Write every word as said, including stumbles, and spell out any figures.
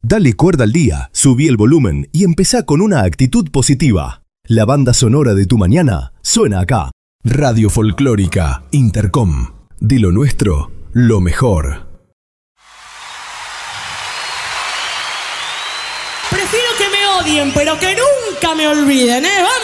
Dale cuerda al día, subí el volumen y empezá con una actitud positiva. La banda sonora de tu mañana suena acá. Radio Folclórica Intercom. De lo nuestro, lo mejor. Prefiero que me odien, pero que nunca me olviden, ¿eh? ¡Vamos!